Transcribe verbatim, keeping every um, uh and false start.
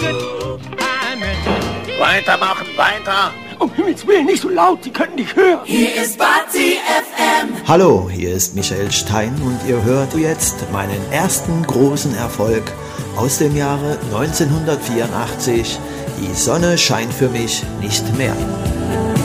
Weitermachen, weiter. Um Himmels Willen, nicht so laut, Sie können nicht hören. Hier ist Party F M. Hallo, hier ist Michael Stein und ihr hört jetzt meinen ersten großen Erfolg aus dem Jahre neunzehnhundertvierundachtzig. Die Sonne scheint für mich nicht mehr.